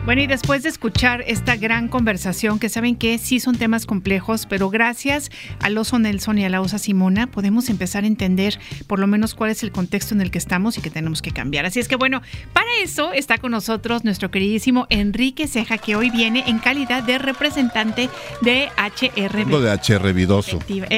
Bueno, y después de escuchar esta gran conversación, que saben que sí son temas complejos, pero gracias al oso Nelson y a la osa Simona podemos empezar a entender por lo menos cuál es el contexto en el que estamos y que tenemos que cambiar. Así es que bueno, para eso está con nosotros nuestro queridísimo Enrique Ceja, que hoy viene en calidad de representante de HR. Lo de HR Vidoso.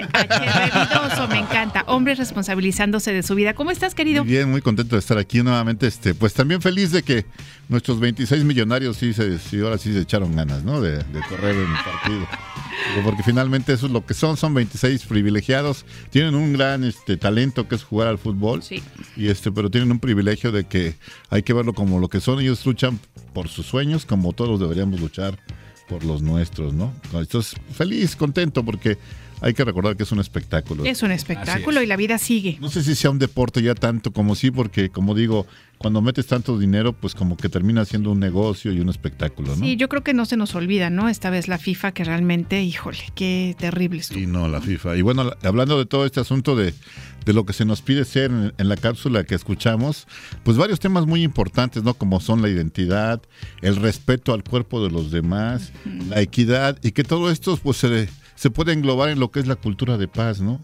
HR Vidoso, me encanta. Hombre responsabilizándose de su vida. ¿Cómo estás, querido? Muy bien, muy contento de estar aquí nuevamente. Pues también feliz de que nuestros 26 millonarios sí ahora sí se echaron ganas, ¿no? De correr en el partido. Porque finalmente eso es lo que son 26 privilegiados. Tienen un gran talento que es jugar al fútbol. Sí. Y pero tienen un privilegio de que hay que verlo como lo que son. Ellos luchan por sus sueños, como todos deberíamos luchar por los nuestros, ¿no? Entonces, feliz, contento, porque hay que recordar que es un espectáculo. Es un espectáculo y la vida sigue. No sé si sea un deporte ya tanto como sí, porque como digo, cuando metes tanto dinero, pues como que termina siendo un negocio y un espectáculo, ¿no? Sí, yo creo que no se nos olvida, ¿no? Esta vez la FIFA, que realmente, híjole, qué terrible estuvo. Sí, no, la FIFA. Y bueno, hablando de todo este asunto de lo que se nos pide ser en la cápsula que escuchamos, pues varios temas muy importantes, ¿no? Como son la identidad, el respeto al cuerpo de los demás, la equidad, y que todo esto pues se puede englobar en lo que es la cultura de paz, ¿no?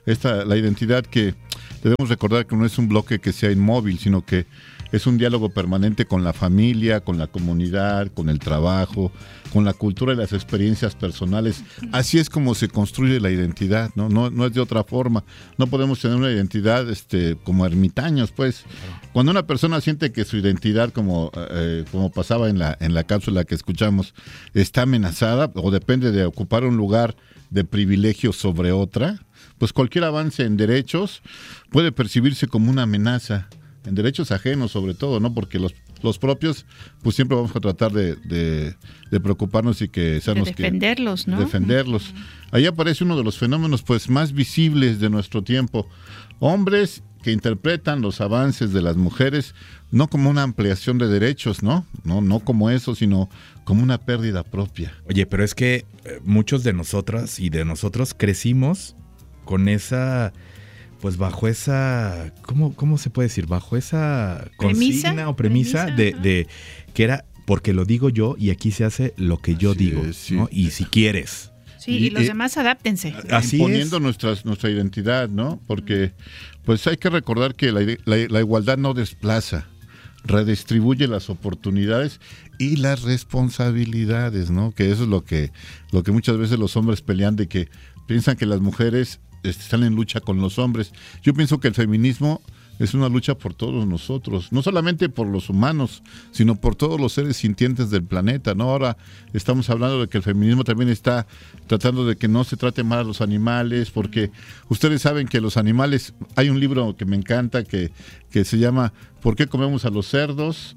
La identidad, que debemos recordar que no es un bloque que sea inmóvil, sino que es un diálogo permanente con la familia, con la comunidad, con el trabajo, con la cultura y las experiencias personales. Así es como se construye la identidad, ¿no? No es de otra forma. No podemos tener una identidad como ermitaños, pues. Cuando una persona siente que su identidad, como pasaba en la cápsula que escuchamos, está amenazada o depende de ocupar un lugar de privilegio sobre otra, pues cualquier avance en derechos puede percibirse como una amenaza, en derechos ajenos sobre todo, ¿no? Porque los propios, pues siempre vamos a tratar de preocuparnos y que seamos defenderlos, ¿no? Defenderlos. Ahí aparece uno de los fenómenos pues más visibles de nuestro tiempo. Hombres que interpretan los avances de las mujeres no como una ampliación de derechos, ¿no? No como eso, sino como una pérdida propia. Oye, pero es que muchos de nosotras y de nosotros crecimos con esa, pues bajo esa, ¿cómo se puede decir? Bajo esa consigna o premisa de que era porque lo digo yo y aquí se hace lo que yo digo, sí. ¿No? Y si quieres. Sí, y los demás adáptense. Así imponiendo nuestra identidad, ¿no? Porque pues hay que recordar que la igualdad no desplaza, redistribuye las oportunidades y las responsabilidades, ¿no? Que eso es lo que muchas veces los hombres pelean, de que piensan que las mujeres están en lucha con los hombres. Yo pienso que el feminismo es una lucha por todos nosotros, no solamente por los humanos, sino por todos los seres sintientes del planeta, ¿no? Ahora estamos hablando de que el feminismo también está tratando de que no se trate mal a los animales, porque ustedes saben que los animales, hay un libro que me encanta que se llama ¿Por qué comemos a los cerdos?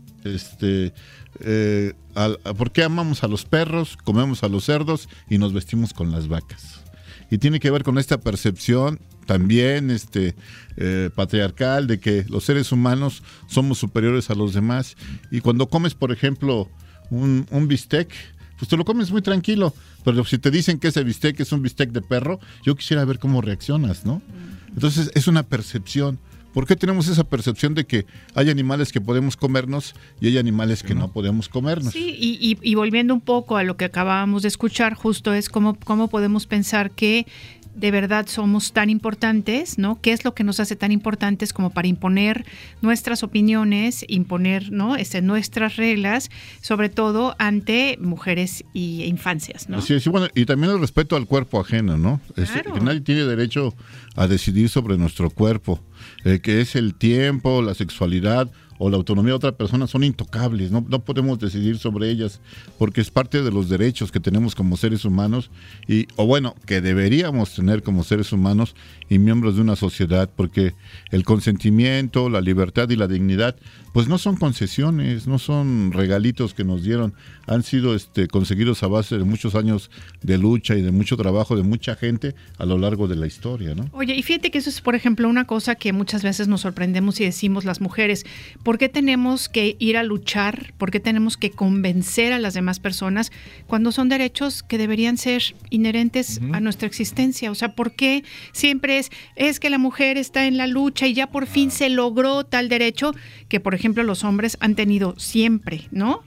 ¿Por qué amamos a los perros, comemos a los cerdos y nos vestimos con las vacas? Y tiene que ver con esta percepción también patriarcal de que los seres humanos somos superiores a los demás. Y cuando comes, por ejemplo, un bistec, pues te lo comes muy tranquilo. Pero si te dicen que ese bistec es un bistec de perro, yo quisiera ver cómo reaccionas, ¿no? Entonces es una percepción. ¿Por qué tenemos esa percepción de que hay animales que podemos comernos y hay animales que no podemos comernos? Sí, y volviendo un poco a lo que acabábamos de escuchar, justo es cómo podemos pensar que de verdad somos tan importantes, ¿no? ¿Qué es lo que nos hace tan importantes como para imponer nuestras opiniones, imponer, ¿no? Nuestras reglas, sobre todo ante mujeres e infancias, ¿no? Así es, y bueno, y también el respeto al cuerpo ajeno, ¿no? Claro. Que nadie tiene derecho a decidir sobre nuestro cuerpo, que es el tiempo, la sexualidad o la autonomía de otra persona, son intocables, no podemos decidir sobre ellas, porque es parte de los derechos que tenemos como seres humanos, que deberíamos tener como seres humanos y miembros de una sociedad, porque el consentimiento, la libertad y la dignidad, pues no son concesiones, no son regalitos que nos dieron, han sido conseguidos a base de muchos años de lucha y de mucho trabajo de mucha gente a lo largo de la historia, ¿no? Oye, y fíjate que eso es, por ejemplo, una cosa que muchas veces nos sorprendemos y decimos las mujeres, ¿por qué tenemos que ir a luchar? ¿Por qué tenemos que convencer a las demás personas cuando son derechos que deberían ser inherentes a nuestra existencia? O sea, ¿por qué siempre es que la mujer está en la lucha y ya por fin se logró tal derecho que, por ejemplo, los hombres han tenido siempre, ¿no?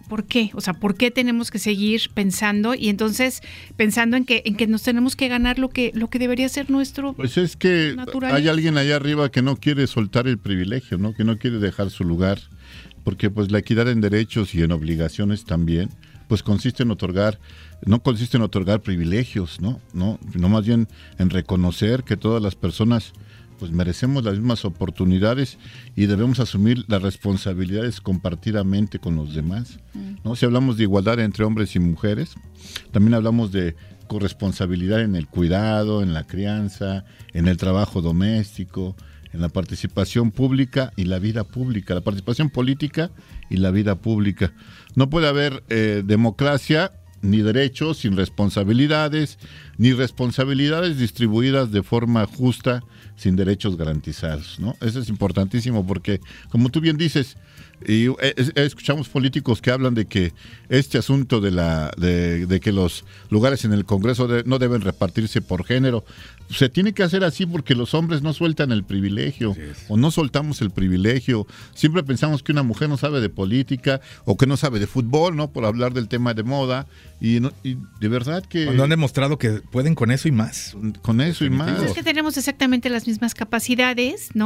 ¿Por qué? O sea, ¿por qué tenemos que seguir pensando y entonces pensando en que nos tenemos que ganar lo que debería ser nuestro? Pues es que naturaleza. Hay alguien allá arriba que no quiere soltar el privilegio, ¿no? Que no quiere dejar su lugar, porque pues la equidad en derechos y en obligaciones también, pues no consiste en otorgar privilegios, ¿no? No más bien en reconocer que todas las personas pues merecemos las mismas oportunidades y debemos asumir las responsabilidades compartidamente con los demás, ¿no? Si hablamos de igualdad entre hombres y mujeres, también hablamos de corresponsabilidad en el cuidado, en la crianza, en el trabajo doméstico, en la participación pública y la vida pública, la participación política y la vida pública. No puede haber democracia ni derechos sin responsabilidades, ni responsabilidades distribuidas de forma justa sin derechos garantizados, ¿no? Eso es importantísimo porque, como tú bien dices, y escuchamos políticos que hablan de que este asunto de que los lugares en el Congreso no deben repartirse por género, se tiene que hacer así porque los hombres no sueltan el privilegio, o no soltamos el privilegio. Siempre pensamos que una mujer no sabe de política o que no sabe de fútbol, ¿no? Por hablar del tema de moda, y de verdad que... Cuando han demostrado que pueden con eso y más. Con eso y más. Es que tenemos exactamente las mismas capacidades, ¿no?